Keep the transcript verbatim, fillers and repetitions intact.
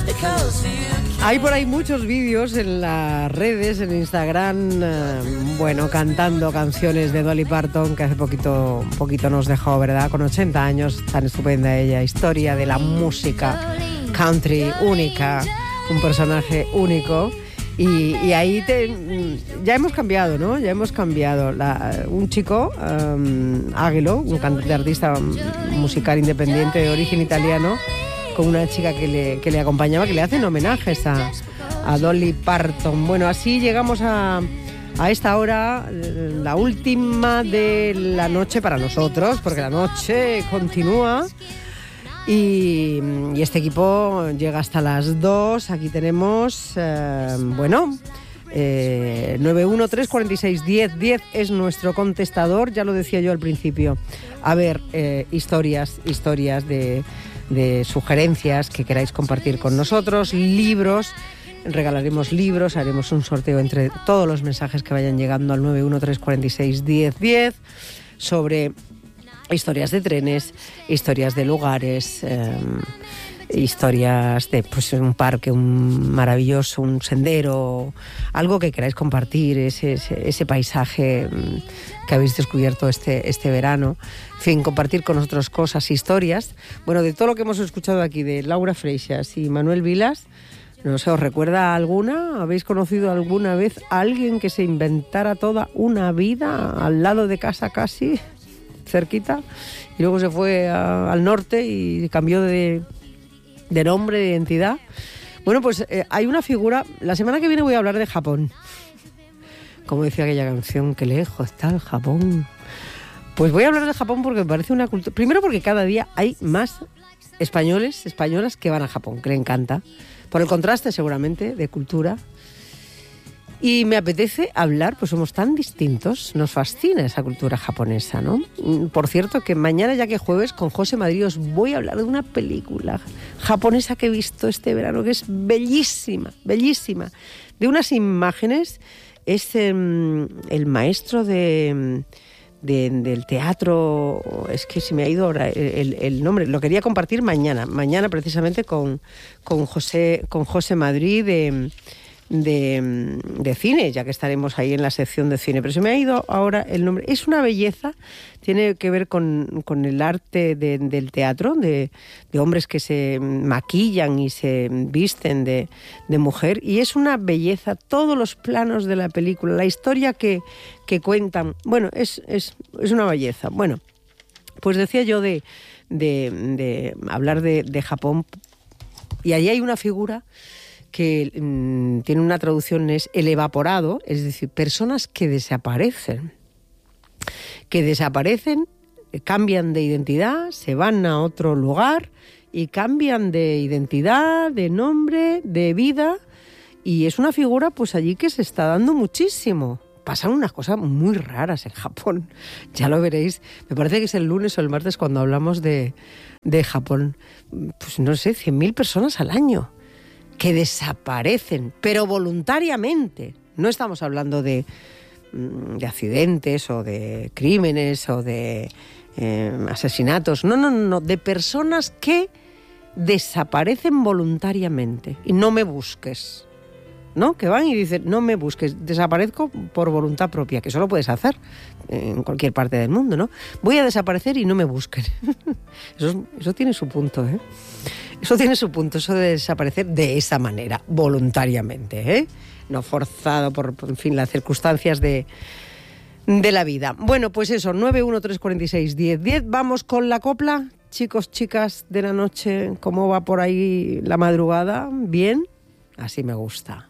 Hay por ahí muchos vídeos en las redes, en Instagram, eh, bueno, cantando canciones de Dolly Parton, que hace poquito, poquito nos dejó, ¿verdad? Con ochenta años, tan estupenda ella, historia de la música country única, un personaje único. Y, y ahí te, ya hemos cambiado, ¿no? Ya hemos cambiado. La, un chico, um, Águilo, un cantante artista musical independiente de origen italiano, con una chica que le, que le acompañaba, que le hacen homenajes a, a Dolly Parton. Bueno, así llegamos a, a esta hora, la última de la noche para nosotros, porque la noche continúa. Y, y este equipo llega hasta las dos. Aquí tenemos, eh, bueno, eh, nueve uno tres cuatro seis diez diez es nuestro contestador, ya lo decía yo al principio. A ver, eh, historias, historias de, de sugerencias que queráis compartir con nosotros, libros, regalaremos libros, haremos un sorteo entre todos los mensajes que vayan llegando al nueve uno tres cuatro seis diez diez sobre historias de trenes, historias de lugares, eh, historias de pues, un parque, un maravilloso, un sendero, algo que queráis compartir, ese, ese, ese paisaje que habéis descubierto este, este verano. En fin, compartir con nosotros cosas, historias. Bueno, de todo lo que hemos escuchado aquí de Laura Freixas y Manuel Vilas, no sé, ¿os recuerda alguna? ¿Habéis conocido alguna vez a alguien que se inventara toda una vida al lado de casa casi, cerquita, y luego se fue a, al norte y cambió de, de nombre, de identidad? Bueno, pues eh, hay una figura. La semana que viene voy a hablar de Japón. Como decía aquella canción, qué lejos está el Japón. Pues voy a hablar de Japón porque me parece una cultura. Primero porque cada día hay más españoles, españolas que van a Japón, que le encanta. Por el contraste seguramente de cultura. Y me apetece hablar, pues somos tan distintos, nos fascina esa cultura japonesa, ¿no? Por cierto, que mañana, ya que jueves, con José Madrid os voy a hablar de una película japonesa que he visto este verano, que es bellísima, bellísima. De unas imágenes, es eh, el maestro de, de, del teatro, es que se me ha ido ahora el, el nombre, lo quería compartir mañana, mañana precisamente con, con, José, con José Madrid de... De, de cine, ya que estaremos ahí en la sección de cine, pero se me ha ido ahora el nombre. Es una belleza, tiene que ver con, con el arte de, del teatro, de, de hombres que se maquillan y se visten de, de mujer, y es una belleza, todos los planos de la película, la historia que, que cuentan, bueno, es, es, es una belleza. Bueno, pues decía yo de, de, de hablar de, de Japón, y allí hay una figura que mmm, tiene una traducción, es el evaporado, es decir, personas que desaparecen, que desaparecen, cambian de identidad, se van a otro lugar y cambian de identidad, de nombre, de vida, y es una figura pues allí que se está dando muchísimo. Pasan unas cosas muy raras en Japón, ya lo veréis. Me parece que es el lunes o el martes cuando hablamos de, de Japón. Pues no sé, cien mil personas al año que desaparecen, pero voluntariamente. No estamos hablando de, de accidentes o de crímenes o de eh, asesinatos. No, no, no, de personas que desaparecen voluntariamente. Y no me busques, ¿no? Que van y dicen, no me busques, desaparezco por voluntad propia, que eso lo puedes hacer en cualquier parte del mundo, ¿no? Voy a desaparecer y no me busquen. Eso, eso tiene su punto, ¿eh? Eso tiene su punto, eso de desaparecer de esa manera, voluntariamente, ¿eh? No forzado por, en fin, las circunstancias de, de la vida. Bueno, pues eso, nueve uno tres cuatro seis diez diez. Vamos con la copla. Chicos, chicas de la noche, ¿cómo va por ahí la madrugada? ¿Bien? Así me gusta.